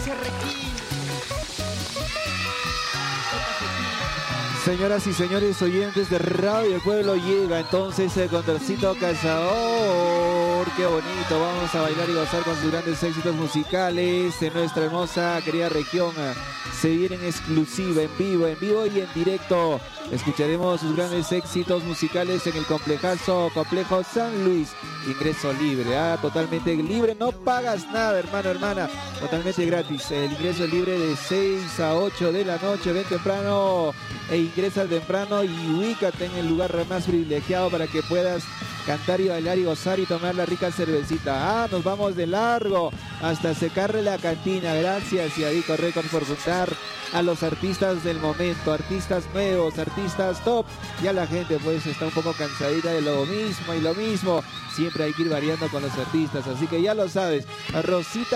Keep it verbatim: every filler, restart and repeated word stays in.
Señoras y señores oyentes de Radio El Pueblo, llega entonces el Condorcito Cazador. Qué bonito, vamos a bailar y gozar con sus grandes éxitos musicales de nuestra hermosa querida región. Se viene en exclusiva, en vivo, en vivo y en directo. Escucharemos sus grandes éxitos musicales en el complejazo, complejo San Luis. Ingreso libre, ah, totalmente libre, no pagas nada, hermano, hermana, totalmente gratis. El ingreso es libre de seis a ocho de la noche. Ven temprano e ingresa temprano y ubícate en el lugar más privilegiado para que puedas cantar y bailar y gozar y tomar la rica cervecita. Ah, nos vamos de largo hasta secarle la cantina. Gracias y a Vico Records por juntar a los artistas del momento, artistas nuevos, artistas top. Ya la gente pues está un poco cansadita de lo mismo y lo mismo. Siempre hay que ir variando con los artistas, así que ya lo sabes. Rosita